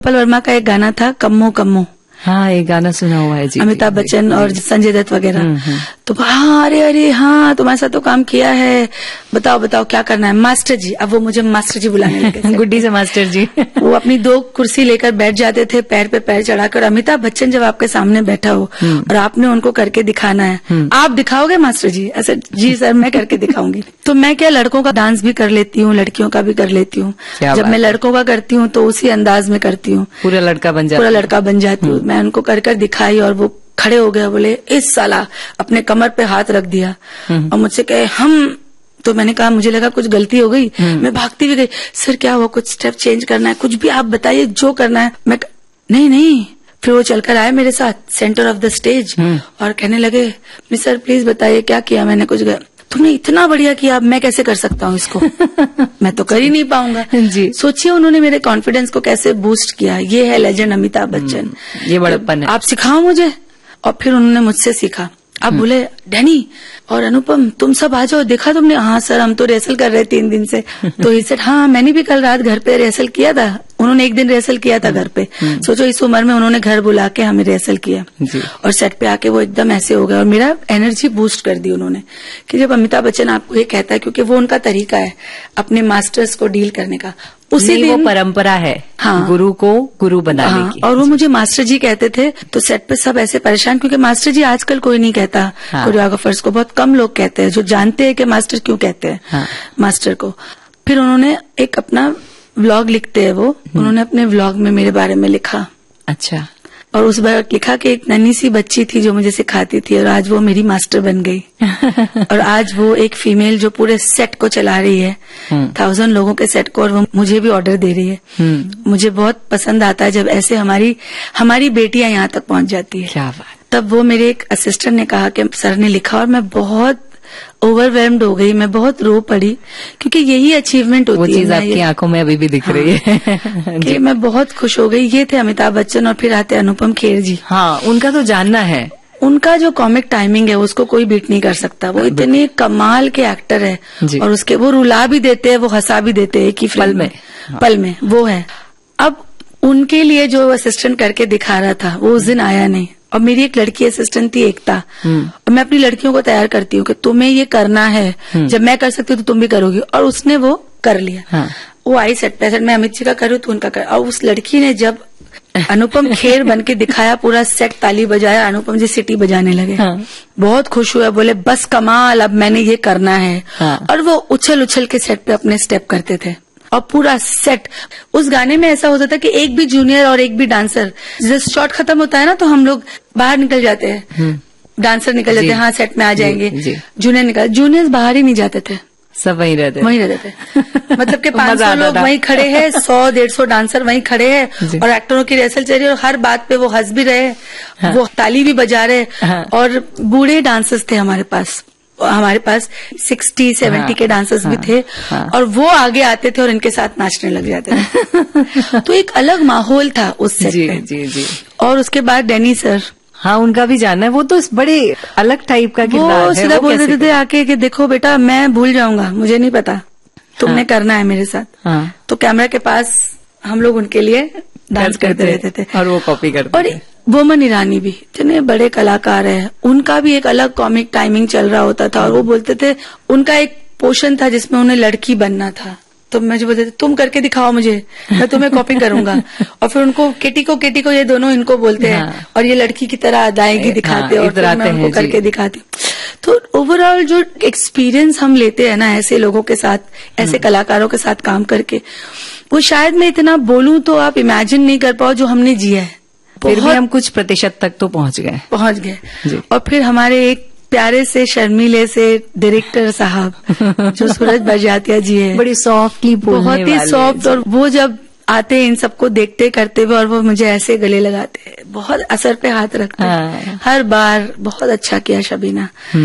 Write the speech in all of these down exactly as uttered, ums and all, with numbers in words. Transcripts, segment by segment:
कपिल वर्मा का एक गाना था कम्मो कम्मो। हाँ, एक गाना सुना हुआ है जी। अमिताभ बच्चन और संजय दत्त वगैरह। तो हाँ, अरे अरे हाँ, तुम्हारे साथ तो काम किया है, बताओ बताओ क्या करना है। मास्टर जी, अब वो मुझे मास्टर जी बुलाने लगे। गुड्डी से मास्टर जी। वो अपनी दो कुर्सी लेकर बैठ जाते थे, पैर पे पैर चढ़ाकर। अमिताभ बच्चन जब आपके सामने बैठा हो और आपने उनको करके दिखाना है, आप दिखाओगे मास्टर जी? ऐसा, जी सर मैं करके दिखाऊंगी। तो मैं क्या, लड़कों का डांस भी कर लेती हूँ, लड़कियों का भी कर लेती हूँ। जब मैं लड़कों का करती हूँ तो उसी अंदाज में करती हूँ, पूरा लड़का बन जाता पूरा लड़का बन जाती हूँ। मैं उनको कर कर दिखाई और वो खड़े हो गया, बोले इस साला, अपने कमर पे हाथ रख दिया और मुझसे कहे हम। तो मैंने कहा, मुझे लगा कुछ गलती हो गई, मैं भागती भी गई। सर क्या हुआ, कुछ स्टेप चेंज करना है, कुछ भी आप बताइए जो करना है। मैं नहीं नहीं। फिर वो चलकर आए मेरे साथ सेंटर ऑफ द स्टेज और कहने लगे, मिस सर प्लीज बताइए क्या किया मैंने। कुछ गया, तुमने इतना बढ़िया किया, अब मैं कैसे कर सकता हूँ इसको? मैं तो कर ही नहीं पाऊंगा जी। सोचिए उन्होंने मेरे कॉन्फिडेंस को कैसे बूस्ट किया। ये है लेजेंड अमिताभ बच्चन। ये बड़प्पन है। आप सिखाओ मुझे। और फिर उन्होंने मुझसे सीखा। अब बोले डैनी और अनुपम तुम सब आ जाओ, देखा तुमने? हाँ सर, हम तो रिहर्सल कर रहे तीन दिन से। तो ये सर हाँ, मैंने भी कल रात घर पे रिहर्सल किया था। उन्होंने एक दिन रिहर्सल किया था घर पे। सोचो इस उम्र में उन्होंने घर बुला के हमें रिहर्सल किया और सेट पे आके वो एकदम ऐसे हो गया और मेरा एनर्जी बूस्ट कर दी उन्होंने। कि जब अमिताभ बच्चन आपको ये कहता है, क्योंकि वो उनका तरीका है अपने मास्टर्स को डील करने का, उसी दिन वो परंपरा है। हाँ, गुरु को गुरु बनाने हाँ, की। और वो मुझे मास्टर जी कहते थे। तो सेट पे सब ऐसे परेशान, क्योंकि मास्टर जी आजकल कोई नहीं कहता। हाँ, कोरियोग्राफर्स को बहुत कम लोग कहते हैं जो जानते हैं कि मास्टर क्यों कहते हैं। हाँ, मास्टर को। फिर उन्होंने एक अपना व्लॉग लिखते हैं वो, उन्होंने अपने व्लॉग में मेरे बारे में लिखा। अच्छा। और उस बार लिखा कि एक नन्ही सी बच्ची थी जो मुझे सिखाती थी और आज वो मेरी मास्टर बन गई। और आज वो एक फीमेल जो पूरे सेट को चला रही है, थाउजेंड लोगों के सेट को, और वो मुझे भी ऑर्डर दे रही है। मुझे बहुत पसंद आता है जब ऐसे हमारी हमारी बेटियां यहाँ तक पहुंच जाती है। क्या बात। तब वो मेरे एक असिस्टेंट ने कहा कि सर ने लिखा, और मैं बहुत ओवरवेल्म्ड हो गई, मैं बहुत रो पड़ी, क्योंकि यही अचीवमेंट होती है। वो चीज आपकी आंखों में अभी भी दिख हाँ, रही है। कि मैं बहुत खुश हो गई। ये थे अमिताभ बच्चन और फिर आते अनुपम खेर जी। हाँ, उनका तो जानना है। उनका जो कॉमिक टाइमिंग है उसको कोई बीट नहीं कर सकता। वो इतने कमाल के एक्टर है और उसके वो रुला भी देते हैं, वो हंसा भी देते हैं एक ही पल में। हाँ। पल में वो है। अब उनके लिए जो असिस्टेंट करके दिखा रहा था वो उस दिन आया नहीं, और मेरी एक लड़की असिस्टेंट थी एकता, और मैं अपनी लड़कियों को तैयार करती हूँ कि तुम्हें ये करना है, जब मैं कर सकती हूँ तो तुम भी करोगी, और उसने वो कर लिया। हाँ। वो आई सेट पे, मैं अमित जी का करूँ तो उनका कर, और उस लड़की ने जब अनुपम खेर बन के दिखाया, पूरा सेट ताली बजाया, अनुपम जी सिटी बजाने लगे। हाँ। बहुत खुश हुआ, बोले बस कमाल, अब मैंने ये करना है। हाँ। और वो उछल उछल के सेट पे अपने स्टेप करते थे और पूरा सेट। उस गाने में ऐसा होता था कि एक भी जूनियर और एक भी डांसर, जब शॉट खत्म होता है ना तो हम लोग बाहर निकल जाते हैं, डांसर निकल जाते हैं, हाँ सेट में आ जाएंगे, जूनियर निकल, जूनियर्स बाहर ही नहीं जाते थे, सब वहीं रहते वहीं रहते थे। मतलब के पांच सौ लोग वहीं खड़े हैं, सौ डेढ़ सौ डांसर वहीं खड़े हैं और एक्टरों की रिहर्सल चल रही है, और हर बात पे वो हंस भी रहे। हाँ। वो ताली भी बजा रहे। हाँ। और बूढ़े डांसर्स थे हमारे पास हमारे पास सिक्सटी सेवेंटी के डांसर्स हाँ, भी थे। हाँ। और वो आगे आते थे और इनके साथ नाचने लग जाते थे। तो एक अलग माहौल था उस सेट पे। जी जी। और उसके बाद डैनी सर, हाँ उनका भी जानना है। वो तो बड़े अलग टाइप का किरदार है। वो सीधा बोल देते थे आके कि देखो बेटा मैं भूल जाऊंगा, मुझे नहीं पता, तुमने हाँ, करना है मेरे साथ। हाँ। तो कैमरा के पास हम लोग उनके लिए डांस करते रहते थे और वो कॉपी करते और बोमन ईरानी भी जितने बड़े कलाकार है, उनका भी एक अलग कॉमिक टाइमिंग चल रहा होता था। और वो बोलते थे, उनका एक पोर्शन था जिसमें उन्हें लड़की बनना था, तो मुझे बोलते थे तुम करके दिखाओ मुझे, मैं तुम्हें कॉपी करूंगा। और फिर उनको केटी को केटी को ये दोनों इनको बोलते हैं। हाँ। और ये लड़की की तरह अदायगी दिखाते हैं। हाँ, और फिर मैं उनको करके दिखाती हूँ। तो ओवरऑल जो एक्सपीरियंस हम लेते हैं ना ऐसे लोगों के साथ, ऐसे कलाकारों के साथ काम करके, वो शायद मैं इतना बोलूं तो आप इमेजिन नहीं कर पाओ जो हमने जिया है। फिर भी हम कुछ प्रतिशत तक तो पहुंच गए पहुंच गए और फिर हमारे एक प्यारे से शर्मीले से डायरेक्टर साहब जो सूरज बरजातिया जी है, बड़ी सॉफ्टली बहुत ही सॉफ्ट, और वो जब आते हैं इन सबको देखते करते हुए और वो मुझे ऐसे गले लगाते हैं, बहुत असर पे हाथ रखते हैं हर बार। बहुत अच्छा किया शबीना।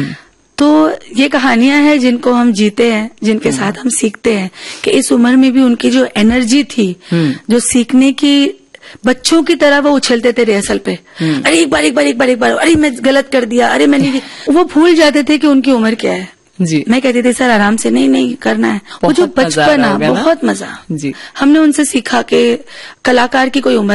तो ये कहानियां हैं जिनको हम जीते हैं, जिनके साथ हम सीखते हैं कि इस उम्र में भी उनकी जो एनर्जी थी, जो सीखने की, बच्चों की तरह वो उछलते थे रिहर्सल पे, अरे एक बार एक बार एक बार एक बार, अरे मैं गलत कर दिया, अरे मैंने वो भूल जाते थे कि उनकी उम्र क्या है। जी। मैं कहती थी सर आराम से, नहीं नहीं करना है। वो जो बचपना, बहुत मजा। जी। हमने उनसे सीखा कि कलाकार की कोई उम्र